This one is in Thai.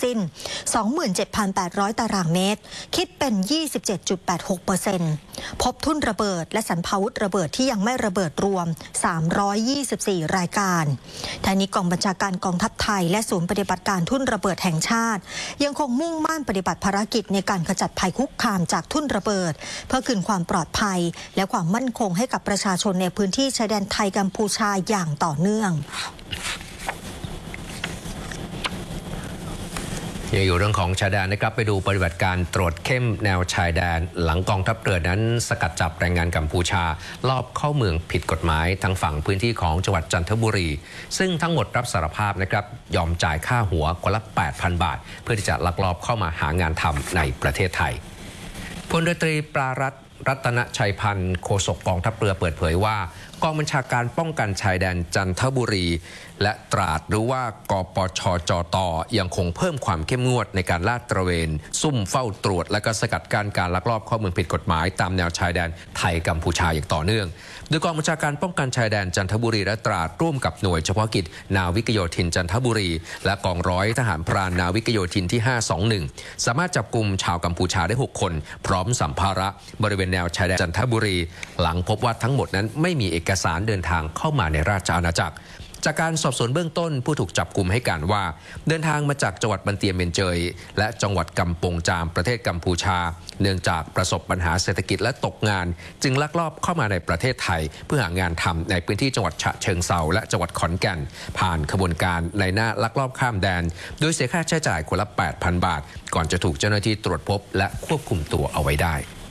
สิ้น 27,800 ตารางเมตรคิดเป็น 27.86% พบทุ่นระเบิดและสรรพาวุธระเบิดที่ยังไม่ระเบิดรวม324รายการทางนี้กองบัญชาการกองทัพไทยและศูนย์ปฏิบัติการทุ่นระเบิดแห่งชาติยังคงมุ่งมั่นปฏิบัติภารกิจในการขจัดภัยคุกคามจากทุ่นระเบิดเพื่อคืนความปลอดภัยและความมั่นคงให้กับประชาชนในพื้นที่ชายแดนไทยกัมพูชาอย่างต่อเนื่องยังอยู่เรื่องของชายแดนนะครับไปดูปฏิบัติการตรวจเข้มแนวชายแดนหลังกองทัพเรือนั้นสกัดจับแรงงานกัมพูชาลอบเข้าเมืองผิดกฎหมายทางฝั่งพื้นที่ของจังหวัดจันทบุรีซึ่งทั้งหมดรับสารภาพนะครับยอมจ่ายค่าหัวคนละ 8,000 บาทเพื่อที่จะลักลอบเข้ามาหางานทำในประเทศไทยพลเรือตรีปรารัตนชัยพันธ์โฆษกกองทัพเรือเปิดเผยว่ากองบัญชาการป้องกันชายแดนจันทบุรีและตราดหรือว่ากปชจตยังคงเพิ่มความเข้มงวดในการลาดตระเวนซุ่มเฝ้าตรวจและก็สกัดกั้นการลักลอบเข้าเมืองผิดกฎหมายตามแนวชายแดนไทยกัมพูชาอย่างต่อเนื่องโดยกองบัญชาการป้องกันชายแดนจันทบุรีและตราดร่วมกับหน่วยเฉพาะกิจนาวิกโยธินจันทบุรีและกองร้อยทหารพรานนาวิกโยธินที่521สามารถจับกุมชาวกัมพูชาได้6คนพร้อมสัมภาระบริเวณแนวชายแดนจันทบุรีหลังพบว่าทั้งหมดนั้นไม่มีเอกสารเดินทางเข้ามาในราชอาณาจักรจากการสอบสวนเบื้องต้นผู้ถูกจับกุมให้การว่าเดินทางมาจากจังหวัดบันเตียเมนเจยและจังหวัดกัมปงจามประเทศกัมพูชาเนื่องจากประสบปัญหาเศรษฐกิจและตกงานจึงลักลอบเข้ามาในประเทศไทยเพื่อหางานทำในพื้นที่จังหวัดฉะเชิงเทราและจังหวัดขอนแก่นผ่านขบวนการในหน้าลักลอบข้ามแดนโดยเสียค่าใช้จ่ายคนละ 8,000 บาทก่อนจะถูกเจ้าหน้าที่ตรวจพบและควบคุมตัวเอาไว้ได้